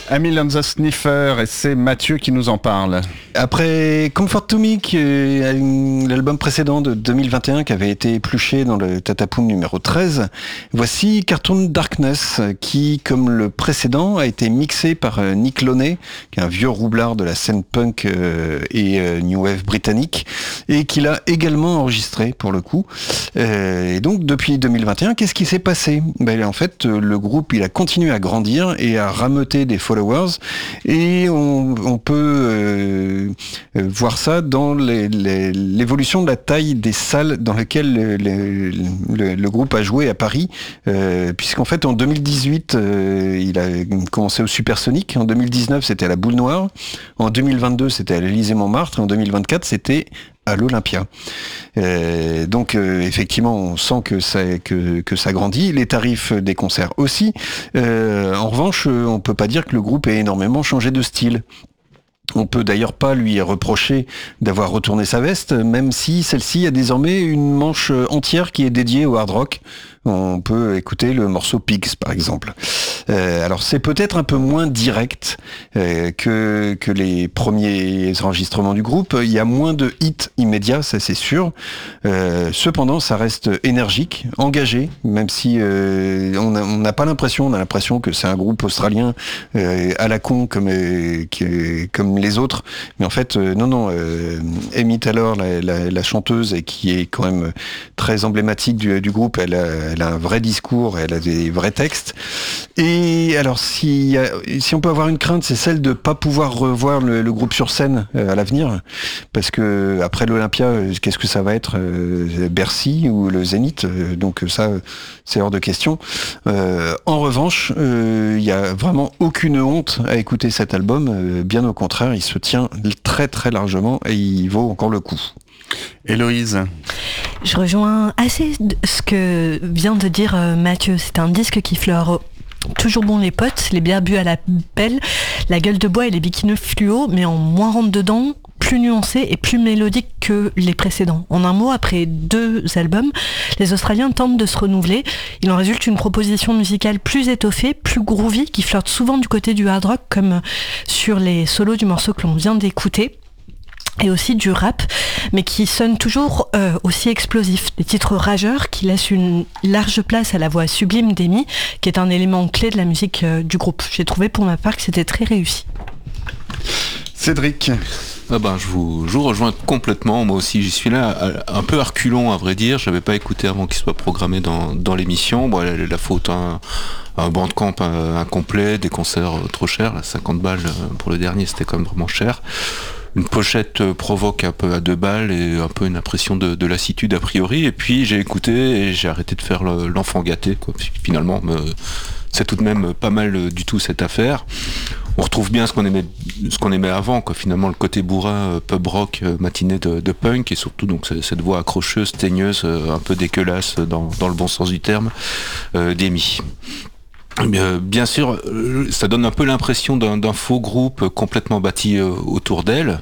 Emil and the Sniffer, et c'est Mathieu qui nous en parle. Après Comfort to Me, qui est l'album précédent de 2021 qui avait été épluché dans le Tatapoum numéro 13, voici Cartoon Darkness qui, comme le précédent, a été mixé par Nick Launay, qui est un vieux roublard de la scène punk et new wave britannique, et qui l'a également enregistré pour le coup. Et donc depuis 2021, qu'est-ce qui s'est passé ? En fait, le groupe il a continué à grandir et à rameuter des followers, et on peut voir ça dans l'évolution de la taille des salles dans lesquelles le groupe a joué à Paris, puisqu'en fait en 2018 il a commencé au Supersonic, en 2019 c'était à la Boule Noire, en 2022 c'était à l'Élysée-Montmartre, et en 2024 c'était à l'Olympia. Donc effectivement on sent que ça grandit, les tarifs des concerts aussi. En revanche, on peut pas dire que le groupe ait énormément changé de style. On peut d'ailleurs pas lui reprocher d'avoir retourné sa veste, même si celle-ci a désormais une manche entière qui est dédiée au hard rock. On peut écouter le morceau Pigs par exemple. Alors c'est peut-être un peu moins direct que les premiers enregistrements du groupe. Il y a moins de hits immédiats, ça c'est sûr. Cependant, ça reste énergique, engagé, même si on n'a pas l'impression, on a l'impression que c'est un groupe australien à la con comme les autres. Mais en fait, non. Amy Taylor, la chanteuse, et qui est quand même très emblématique du groupe, elle a un vrai discours, elle a des vrais textes. Et alors, si on peut avoir une crainte, c'est celle de pas pouvoir revoir le groupe sur scène à l'avenir, parce que après l'Olympia, qu'est-ce que ça va être, Bercy ou le Zénith, donc ça, c'est hors de question. En revanche, il y a vraiment aucune honte à écouter cet album, bien au contraire, il se tient très très largement et il vaut encore le coup. Héloïse. Je rejoins assez ce que vient de dire Mathieu. C'est un disque qui fleure toujours bon les potes, les bières bues à la pelle, la gueule de bois et les biquineux fluo, mais en moins rentre dedans, plus nuancé et plus mélodique que les précédents. En un mot, après 2 albums, les Australiens tentent de se renouveler. Il en résulte une proposition musicale plus étoffée, plus groovy, qui flirte souvent du côté du hard rock, comme sur les solos du morceau que l'on vient d'écouter, et aussi du rap, mais qui sonne toujours aussi explosif. Des titres rageurs qui laissent une large place à la voix sublime d'Amy, qui est un élément clé de la musique du groupe. J'ai trouvé pour ma part que c'était très réussi. Cédric. Je vous rejoins complètement. Moi aussi, j'y suis là, un peu à reculons, à vrai dire. Je n'avais pas écouté avant qu'il soit programmé dans l'émission. Bon, la faute, un bandcamp incomplet, des concerts trop chers, 50 balles pour le dernier, c'était quand même vraiment cher. Une pochette provoque un peu à 2 balles et un peu une impression de lassitude a priori. Et puis j'ai écouté et j'ai arrêté de faire l'enfant gâté, quoi. Finalement, c'est tout de même pas mal du tout cette affaire. On retrouve bien ce qu'on aimait avant, quoi. Finalement, le côté bourrin, pub rock, matinée de punk, et surtout donc cette voix accrocheuse, teigneuse, un peu dégueulasse dans le bon sens du terme, d'Amy. Bien sûr, ça donne un peu l'impression d'un faux groupe complètement bâti autour d'elle.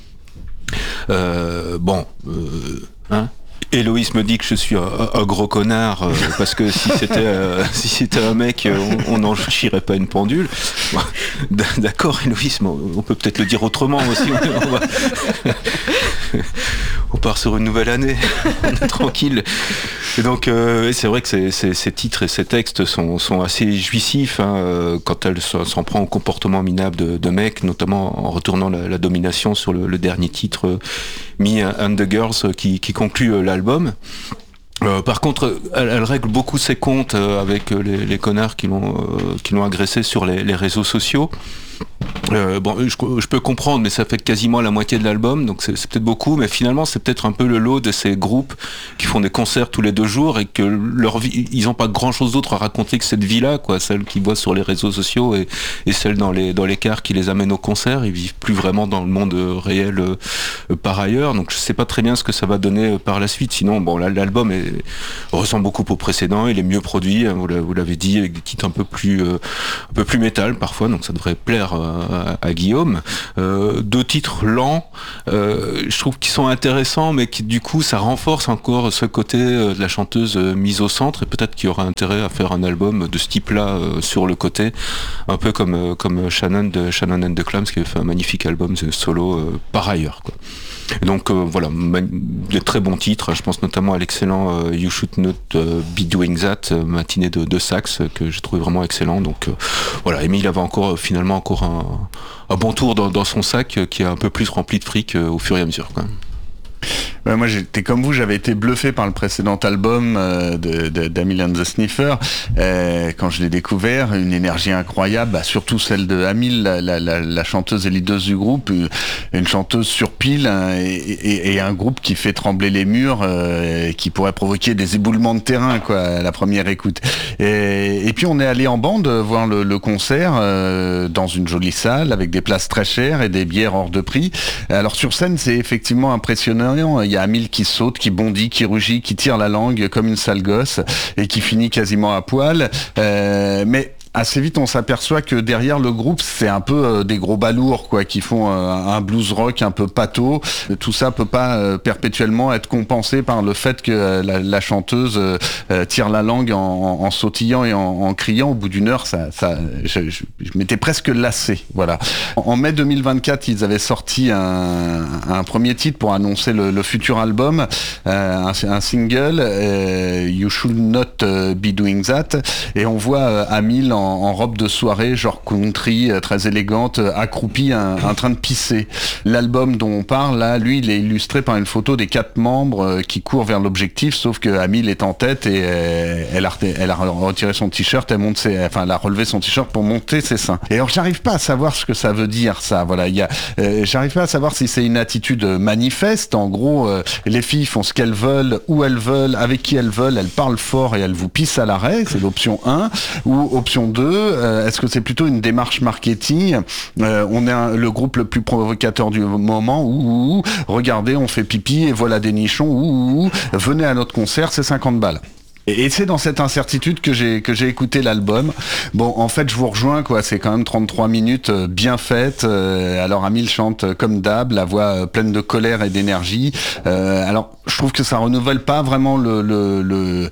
Héloïse me dit que je suis un gros connard parce que si c'était un mec, on n'en chierait pas une pendule. Bon, d'accord, Héloïse, on peut peut-être le dire autrement aussi. On part sur une nouvelle année, on est tranquille. Et donc c'est vrai que ces titres et ces textes sont assez jouissifs quand elle s'en prend au comportement minable de mecs, notamment en retournant la domination sur le dernier titre Me and the Girls qui conclut l'album. Par contre, elle règle beaucoup ses comptes avec les connards qui l'ont agressé sur les réseaux sociaux. Je peux comprendre, mais ça fait quasiment la moitié de l'album, donc c'est peut-être beaucoup, mais finalement c'est peut-être un peu le lot de ces groupes qui font des concerts tous les 2 jours et que leur vie, ils n'ont pas grand-chose d'autre à raconter que cette vie-là, quoi, celle qu'ils voient sur les réseaux sociaux et celle dans les cars qui les amènent au concert. Ils vivent plus vraiment dans le monde réel par ailleurs, donc je sais pas très bien ce que ça va donner par la suite. Sinon, bon, là, l'album ressemble beaucoup au précédent, il est mieux produit, hein, vous l'avez dit, avec des titres un peu plus métal parfois, donc ça devrait plaire à Guillaume. 2 titres lents, je trouve qu'ils sont intéressants, mais qui du coup ça renforce encore ce côté de la chanteuse mise au centre, et peut-être qu'il y aura intérêt à faire un album de ce type-là sur le côté, un peu comme Shannon and the Clams, qui avait fait un magnifique album solo par ailleurs, quoi. Et donc voilà, de très bons titres, je pense notamment à l'excellent You Should Not Be Doing That, matinée de sax, que j'ai trouvé vraiment excellent. Donc voilà, Émile avait finalement encore un bon tour dans son sac qui est un peu plus rempli de fric au fur et à mesure, quoi. Moi j'étais comme vous, j'avais été bluffé par le précédent album d'Amil and the Sniffer quand je l'ai découvert, une énergie incroyable, surtout celle de Amil, la chanteuse et leaduse du groupe, une chanteuse sur pile, hein, et un groupe qui fait trembler les murs, qui pourrait provoquer des éboulements de terrain, quoi, à la première écoute. Et puis on est allé en bande voir le concert dans une jolie salle avec des places très chères et des bières hors de prix. Alors sur scène c'est effectivement impressionnant. Il y a Amil qui saute, qui bondit, qui rugit, qui tire la langue comme une sale gosse et qui finit quasiment à poil. Mais assez vite, on s'aperçoit que derrière le groupe, c'est un peu des gros balourds, quoi, qui font un blues rock un peu pâteau. Tout ça peut pas perpétuellement être compensé par le fait que la chanteuse tire la langue en sautillant et en criant. Au bout d'une heure, je m'étais presque lassé. Voilà. En mai 2024, ils avaient sorti un premier titre pour annoncer le futur album, un single, You Should Not Be Doing That, et on voit Amil en robe de soirée, genre country, très élégante, accroupie, en train de pisser. L'album dont on parle, là, lui, il est illustré par une photo des 4 membres qui courent vers l'objectif, sauf que Amil est en tête et elle a retiré son t-shirt, elle a relevé son t-shirt pour monter ses seins. Et alors, j'arrive pas à savoir ce que ça veut dire, ça. Voilà, j'arrive pas à savoir si c'est une attitude manifeste. En gros, les filles font ce qu'elles veulent, où elles veulent, avec qui elles veulent, elles parlent fort et elles vous pissent à l'arrêt. C'est l'option 1. Ou option 2, est-ce que c'est plutôt une démarche marketing? On est le groupe le plus provocateur du moment. Regardez, on fait pipi et voilà des nichons. Venez à notre concert, c'est 50 balles. Et c'est dans cette incertitude que j'ai écouté l'album. Bon, en fait, je vous rejoins, quoi. C'est quand même 33 minutes bien faites. Alors, Amil chante comme d'hab, la voix pleine de colère et d'énergie. Alors, je trouve que ça renouvelle pas vraiment le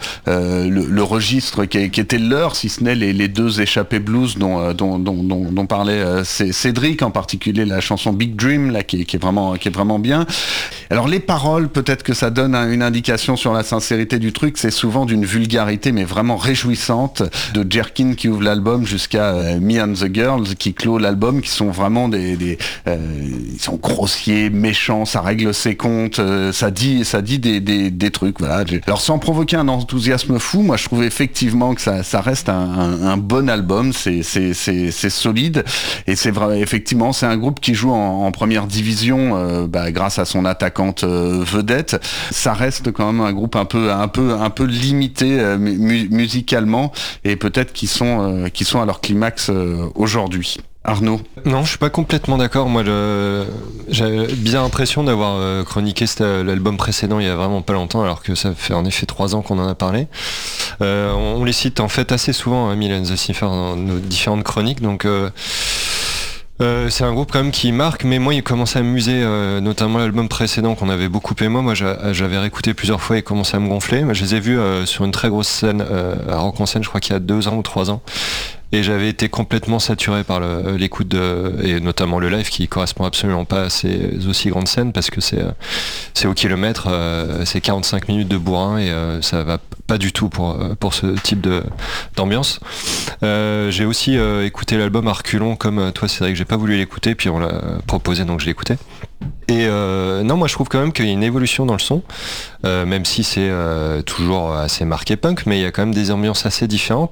registre qui était leur, si ce n'est les 2 échappées blues dont parlait Cédric, en particulier la chanson Big Dream, là, qui est vraiment bien. Alors, les paroles, peut-être que ça donne une indication sur la sincérité du truc. C'est souvent d'une vulgarité mais vraiment réjouissante, de Jerkin qui ouvre l'album jusqu'à Me and the Girls qui clôt l'album, qui sont vraiment ils sont grossiers, méchants, ça règle ses comptes, ça dit des trucs, voilà. Alors sans provoquer un enthousiasme fou, moi je trouve effectivement que ça reste un bon album, c'est solide, et c'est vrai, effectivement c'est un groupe qui joue en première division grâce à son attaquante vedette. Ça reste quand même un groupe un peu limité musicalement, et peut-être qu'ils sont à leur climax aujourd'hui. Arnaud? Non, je suis pas complètement d'accord. Moi, j'ai bien l'impression d'avoir chroniqué l'album précédent il y a vraiment pas longtemps, alors que ça fait en effet 3 ans qu'on en a parlé. On les cite en fait assez souvent, Amil and the Sniffer, dans nos différentes chroniques, donc c'est un groupe quand même qui marque, mais moi il commence à m'amuser, notamment l'album précédent qu'on avait beaucoup aimé. Moi j'avais réécouté plusieurs fois et commençait à me gonfler. Moi, je les ai vus sur une très grosse scène à Rock en Seine, je crois qu'il y a 2 ans ou 3 ans. Et j'avais été complètement saturé par l'écoute et notamment le live qui correspond absolument pas à ces aussi grandes scènes, parce que c'est au kilomètre, c'est 45 minutes de bourrin et ça va pas du tout pour ce type d'ambiance. J'ai aussi écouté l'album Arculon comme toi Cédric, j'ai pas voulu l'écouter, puis on l'a proposé donc je l'ai écouté. Et non, moi je trouve quand même qu'il y a une évolution dans le son, même si c'est toujours assez marqué punk, mais il y a quand même des ambiances assez différentes.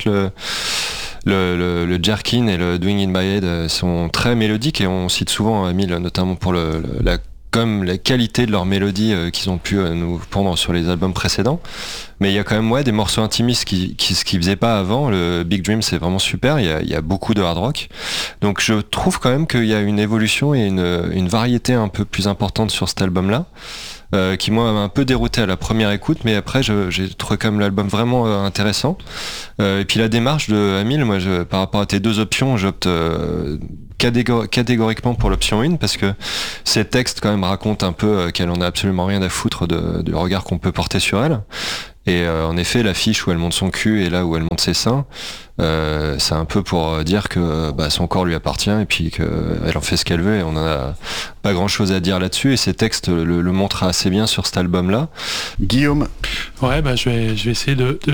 Le Jerkin et le Doing in My Head sont très mélodiques, et on cite souvent Amil notamment pour la comme la qualité de leur mélodie qu'ils ont pu nous pondre sur les albums précédents, mais il y a quand même des morceaux intimistes qui faisaient pas avant. Le Big Dream, c'est vraiment super, il y a beaucoup de hard rock, donc je trouve quand même qu'il y a une évolution et une variété un peu plus importante sur cet album là, qui moi m'a un peu dérouté à la première écoute, mais après j'ai trouvé quand même l'album vraiment intéressant. Et puis la démarche de Amil, moi par rapport à tes deux options, j'opte catégoriquement pour l'option 1, parce que ces textes quand même racontent un peu qu'elle en a absolument rien à foutre du regard qu'on peut porter sur elle. Et en effet, l'affiche où elle monte son cul et là où elle monte ses seins, c'est un peu pour dire que son corps lui appartient et puis qu'elle en fait ce qu'elle veut, et on en a pas grand chose à dire là-dessus, et ces textes le montrent assez bien sur cet album-là. Guillaume. Ouais, je vais essayer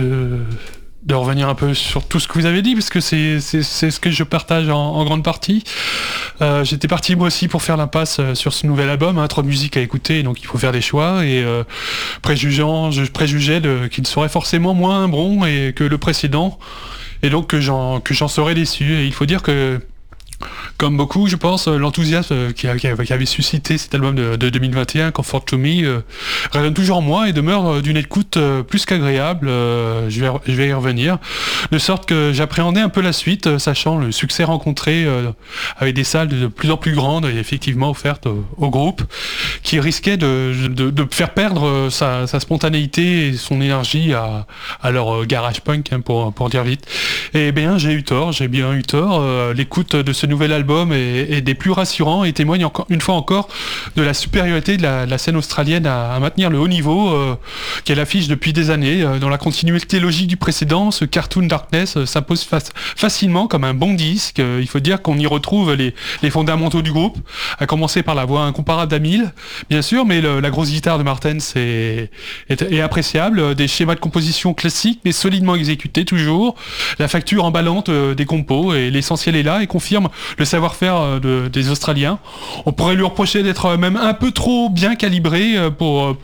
de revenir un peu sur tout ce que vous avez dit, parce que c'est ce que je partage en grande partie. J'étais parti moi aussi pour faire l'impasse sur ce nouvel album, trop de musique à écouter, donc il faut faire des choix, et je préjugeais qu'il serait forcément moins bon que le précédent, et donc que j'en serais déçu. Et il faut dire que, comme beaucoup, je pense, l'enthousiasme qui avait suscité cet album de 2021, Comfort to Me, résonne toujours en moi et demeure d'une écoute plus qu'agréable. Je vais y revenir. De sorte que j'appréhendais un peu la suite, sachant le succès rencontré avec des salles de plus en plus grandes et effectivement offertes au groupe, qui risquait de faire perdre sa spontanéité et son énergie à leur garage punk, pour dire vite. Et bien, j'ai bien eu tort. L'écoute de ce nouvel album est des plus rassurants et témoigne une fois encore de la supériorité de la scène australienne à maintenir le haut niveau qu'elle affiche depuis des années. Dans la continuité logique du précédent, ce Cartoon Darkness s'impose facilement comme un bon disque. Il faut dire qu'on y retrouve les fondamentaux du groupe, à commencer par la voix incomparable d'Amil, bien sûr, mais la grosse guitare de Martens est appréciable. Des schémas de composition classiques mais solidement exécutés toujours. La facture emballante des compos, et l'essentiel est là et confirme le savoir-faire des Australiens. On pourrait lui reprocher d'être même un peu trop bien calibré pour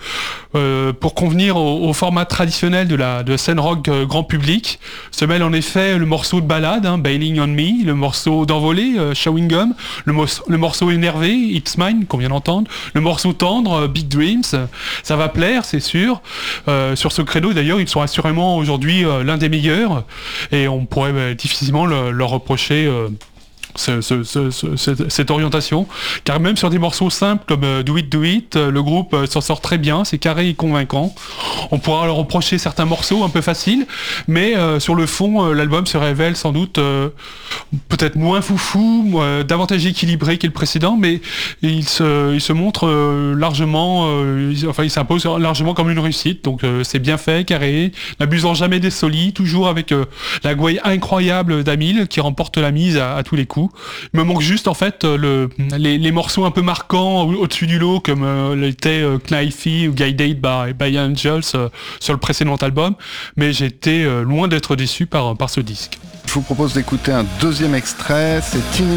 convenir au format traditionnel de la scène rock grand public. Se mêle en effet le morceau de ballade, Bailing on Me, le morceau d'envolée, Chewing Gum, le morceau énervé, It's Mine, qu'on vient d'entendre, le morceau tendre, Big Dreams. Ça va plaire, c'est sûr. Sur ce credo d'ailleurs, ils sont assurément aujourd'hui l'un des meilleurs, et on pourrait difficilement leur reprocher cette orientation, car même sur des morceaux simples comme Do It, le groupe s'en sort très bien, c'est carré et convaincant. On pourra leur reprocher certains morceaux un peu faciles, mais sur le fond, l'album se révèle sans doute peut-être moins foufou, davantage équilibré que le précédent, mais il se montre largement, il s'impose largement comme une réussite, donc c'est bien fait, carré, n'abusant jamais des solis, toujours avec la gouaille incroyable d'Amil qui remporte la mise à tous les coups. Il me manque juste en fait les morceaux un peu marquants au-dessus du lot, comme l'était Knifey ou Guided by Angels sur le précédent album, mais j'étais loin d'être déçu par ce disque. Je vous propose d'écouter un deuxième extrait, c'est Tiny